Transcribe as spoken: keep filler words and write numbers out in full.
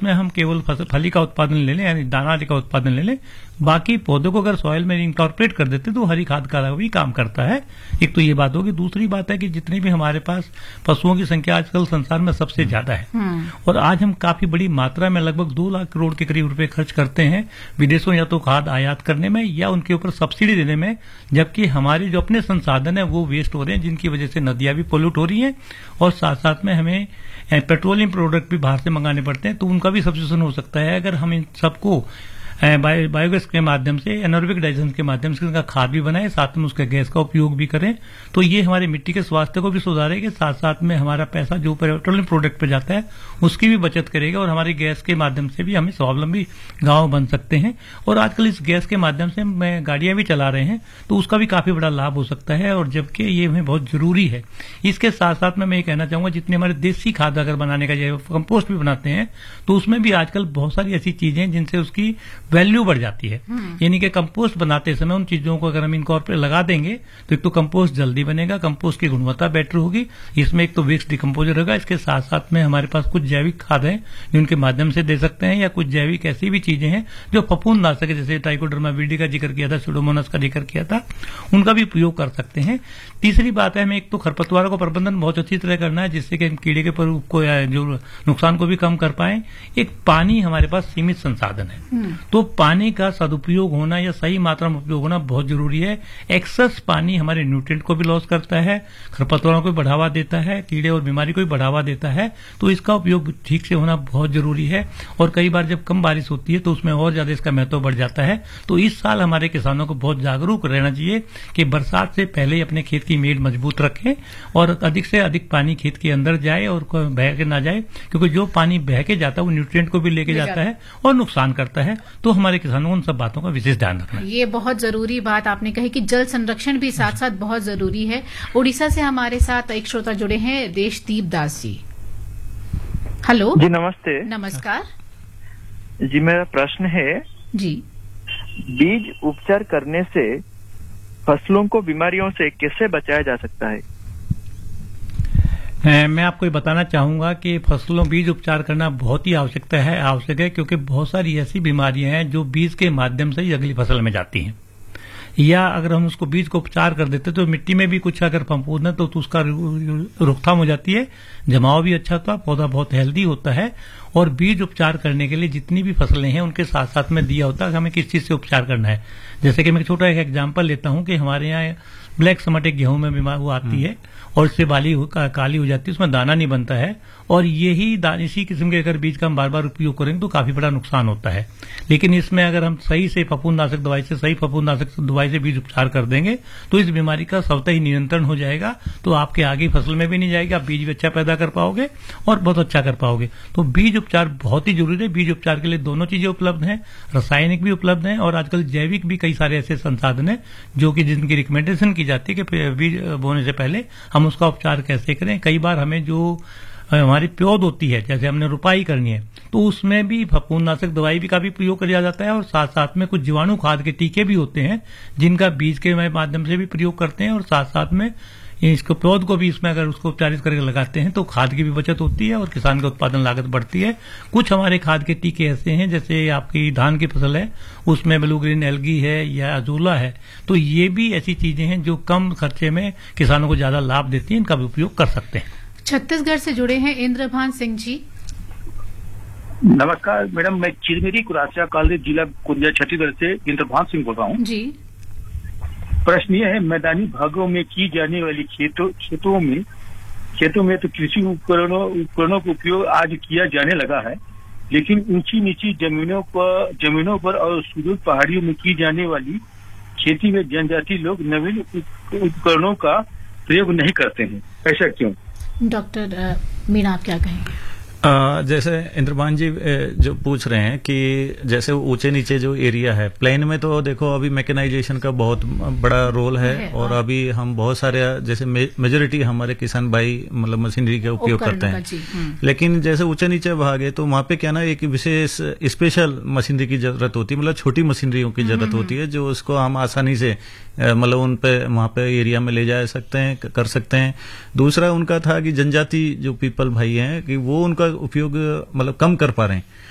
जिसमें हम केवल फली का उत्पादन ले लें, यानी दाना आदि का उत्पादन ले लें, बाकी पौधों को अगर सॉइल में इंकॉर्पोरेट कर देते तो हरी खाद का भी काम करता है। एक तो ये बात होगी। दूसरी बात है कि जितनी भी हमारे पास पशुओं की संख्या आजकल संसार में सबसे ज्यादा है और आज हम काफी बड़ी मात्रा में लगभग दो लाख करोड़ के करीब रुपए खर्च करते हैं विदेशों या तो खाद आयात करने में या उनके ऊपर सब्सिडी देने में, जबकि हमारे जो अपने संसाधन है वो वेस्ट हो रहे हैं, जिनकी वजह से नदियां भी पोल्यूट हो रही हैं और साथ साथ में हमें पेट्रोलियम प्रोडक्ट भी बाहर से मंगाने पड़ते हैं। तो उनका भी सब्सिट्यूशन हो सकता है अगर हम इन सबको बायो, बायोगैस के माध्यम से, एनारोबिक डाइजेशन के माध्यम से उनका खाद भी बनाए, साथ में उसके गैस का उपयोग भी करें। तो ये हमारे मिट्टी के स्वास्थ्य को भी सुधारेगा, साथ साथ में हमारा पैसा जो पेट्रोलियम प्रोडक्ट पे जाता है उसकी भी बचत करेगा और हमारी गैस के माध्यम से भी हमें स्वावलंबी गांव बन सकते हैं। और आजकल इस गैस के माध्यम से हम गाड़ियां भी चला रहे हैं तो उसका भी काफी बड़ा लाभ हो सकता है, और जबकि ये हमें बहुत जरूरी है। इसके साथ साथ में मैं ये कहना चाहूंगा, जितने हमारे देसी खाद अगर बनाने का जैव कंपोस्ट भी बनाते हैं तो उसमें भी आजकल बहुत सारी ऐसी चीजें हैं जिनसे उसकी वैल्यू बढ़ जाती है। यानी कि कंपोस्ट बनाते समय उन चीजों को अगर हम इनकॉर्पोरेट लगा देंगे तो एक तो कंपोस्ट जल्दी बनेगा, कंपोस्ट की गुणवत्ता बेटर होगी, इसमें एक तो वेस्ट डिकम्पोजर होगा। इसके साथ साथ में हमारे पास कुछ जैविक खाद हैं जो उनके माध्यम से दे सकते हैं, या कुछ जैविक ऐसी भी चीजें हैं जो फफूंद ना सके, जैसे ट्राइकोडर्मा विरिडी का जिक्र किया था, सुडोमोनास का जिक्र किया था, उनका भी उपयोग कर सकते हैं। तीसरी बात है, हमें एक तो खरपतवारों का प्रबंधन बहुत अच्छी तरह करना है जिससे कि हम कीड़े के प्रकोप को या जो नुकसान को भी कम कर पाए। एक पानी हमारे पास सीमित संसाधन है तो पानी का सदुपयोग होना या सही मात्रा में उपयोग होना बहुत जरूरी है। एक्सेस पानी हमारे न्यूट्रिएंट को भी लॉस करता है, खरपतवारों को बढ़ावा देता है, कीड़े और बीमारी को भी बढ़ावा देता है, तो इसका उपयोग ठीक से होना बहुत जरूरी है। और कई बार जब कम बारिश होती है तो उसमें और ज्यादा इसका महत्व बढ़ जाता है। तो इस साल हमारे किसानों को बहुत जागरूक रहना चाहिए कि बरसात से पहले अपने खेत की मेड़ मजबूत रखें और अधिक से अधिक पानी खेत के अंदर जाए और बह के ना जाए, क्योंकि जो पानी बह के जाता है वो न्यूट्रिएंट को भी लेके जाता है और नुकसान करता है। तो हमारे किसानों को उन सब बातों का विशेष ध्यान रखना है। ये बहुत जरूरी बात आपने कही कि जल संरक्षण भी साथ साथ बहुत जरूरी है। उड़ीसा से हमारे साथ एक श्रोता जुड़े हैं, देशदीप दास जी। हेलो जी, नमस्ते। नमस्कार जी, मेरा प्रश्न है जी, बीज उपचार करने से फसलों को बीमारियों से कैसे बचाया जा सकता है? मैं आपको ये बताना चाहूंगा कि फसलों बीज उपचार करना बहुत ही आवश्यकता है आवश्यक है क्योंकि बहुत सारी ऐसी बीमारियां हैं जो बीज के माध्यम से ही अगली फसल में जाती हैं, या अगर हम उसको बीज को उपचार कर देते तो मिट्टी में भी कुछ अगर फफूंद है तो, तो उसका रोकथाम हो जाती है, जमाव भी अच्छा होता है, पौधा बहुत हेल्दी होता है। और बीज उपचार करने के लिए जितनी भी फसलें हैं उनके साथ साथ में दिया होता है कि हमें किस चीज से उपचार करना है। जैसे कि मैं छोटा एक एग्जाम्पल लेता हूं कि हमारे यहाँ ब्लैक समट एक गेहूं में बीमार वो आती है और इससे बाली हो, का, काली हो जाती है, उसमें दाना नहीं बनता है, और यही इसी किस्म के अगर बीज का हम बार बार उपयोग करेंगे तो काफी बड़ा नुकसान होता है। लेकिन इसमें अगर हम सही से फफूंदनाशक दवाई से सही फफूंदनाशक दवाई से बीज उपचार कर देंगे तो इस बीमारी का स्वतः ही नियंत्रण हो जाएगा, तो आपके आगे फसल में भी नहीं जाएगी, आप बीज भी अच्छा पैदा कर पाओगे और बहुत अच्छा कर पाओगे। तो बीज उपचार बहुत ही जरूरी है। बीज उपचार के लिए दोनों चीजें उपलब्ध हैं, रासायनिक भी उपलब्ध हैं और आजकल जैविक भी कई सारे ऐसे संसाधन हैं जो कि जिनकी रिकमेंडेशन की जाती है कि बीज बोने से पहले हम उसका उपचार कैसे करें। कई बार हमें जो हमारी प्योद होती है, जैसे हमने रुपाई करनी है, तो उसमें भी फफूंदनाशक दवाई भी का भी प्रयोग किया जाता है और साथ साथ में कुछ जीवाणु खाद के टीके भी होते हैं जिनका बीज के माध्यम से भी प्रयोग करते हैं, और साथ साथ में इसको पौध को भी इसमें अगर उसको उपचारित करके लगाते हैं तो खाद की भी बचत होती है और किसान की उत्पादन लागत बढ़ती है। कुछ हमारे खाद के टीके ऐसे हैं, जैसे आपकी धान की फसल है उसमें ब्लू ग्रीन एल्गी है या अजूला है, तो ये भी ऐसी चीजें हैं जो कम खर्चे में किसानों को ज्यादा लाभ देती हैं, इनका भी उपयोग कर सकते हैं। छत्तीसगढ़ से जुड़े हैं इंद्रभान सिंह जी। नमस्कार मैडम, मैं चिरमिरी कुरासिया कॉलेज जिला कुंजा छत्तीसगढ़ से इंद्रभान सिंह बोल रहा हूँ जी। प्रश्न यह है, मैदानी भागों में की जाने वाली खेतों खेतों में खेतों में तो कृषि उपकरणों उपकरणों का उपयोग आज किया जाने लगा है, लेकिन ऊंची नीची जमीनों पर जमीनों पर और सुदूर पहाड़ियों में की जाने वाली खेती में जनजाति लोग नवीन उपकरणों का प्रयोग नहीं करते हैं, ऐसा क्यों? डॉक्टर मीणा, आप क्या कहेंगे? आ, जैसे इंद्रभान जी जो पूछ रहे हैं कि जैसे ऊंचे नीचे जो एरिया है, प्लेन में तो देखो अभी मैकेनाइजेशन का बहुत बड़ा रोल है, है और अभी हम बहुत सारे जैसे मेजोरिटी हमारे किसान भाई मतलब मशीनरी का उपयोग करते हैं, लेकिन जैसे ऊंचे नीचे भाग है तो वहां पे क्या ना एक विशेष स्पेशल मशीनरी की जरूरत होती है, मतलब छोटी मशीनरियों की जरूरत होती है जो उसको हम आसानी से मतलब उन पे वहां पे एरिया में ले जा सकते हैं, कर सकते हैं। दूसरा उनका था कि जनजाति जो पीपल भाई हैं कि वो उनका उपयोग मतलब कम कर पा रहे हैं,